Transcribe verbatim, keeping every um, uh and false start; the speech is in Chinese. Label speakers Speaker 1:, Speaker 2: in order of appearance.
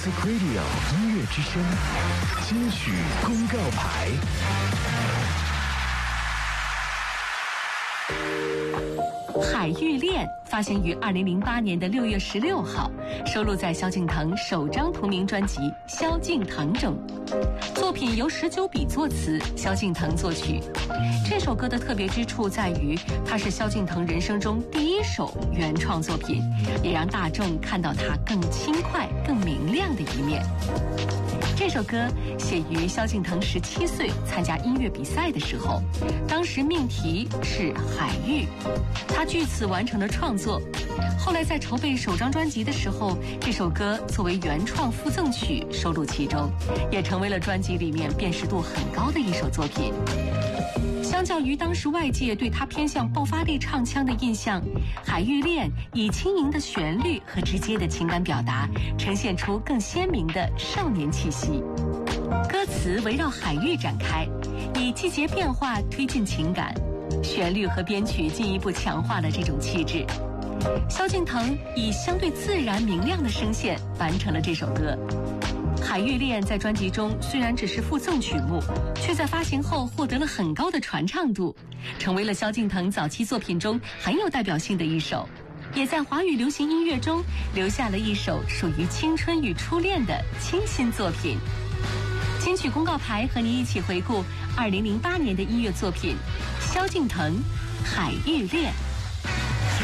Speaker 1: Music Radio 音乐之声金曲公告牌。
Speaker 2: 海芋恋发行于二零零八年的六月十六号，收录在萧敬腾首张同名专辑《萧敬腾》中。作品由十九笔作词，萧敬腾作曲。这首歌的特别之处在于，它是萧敬腾人生中第一首原创作品，也让大众看到他更轻快、更明亮的一面。这首歌写于萧敬腾十七岁参加音乐比赛的时候，当时命题是海域，他据此完成了创作。后来在筹备首张专辑的时候，这首歌作为原创附赠曲收录其中，也成为了专辑里面辨识度很高的一首作品。相较于当时外界对他偏向爆发力唱腔的印象，海芋恋以轻盈的旋律和直接的情感表达，呈现出更鲜明的少年气息。歌词围绕海域展开，以季节变化推进情感，旋律和编曲进一步强化了这种气质。萧敬腾以相对自然明亮的声线完成了这首歌。海芋恋在专辑中虽然只是附赠曲目，却在发行后获得了很高的传唱度，成为了萧敬腾早期作品中很有代表性的一首，也在华语流行音乐中留下了一首属于青春与初恋的清新作品。金曲公告牌和你一起回顾二零零八年的音乐作品，萧敬腾《海芋恋》。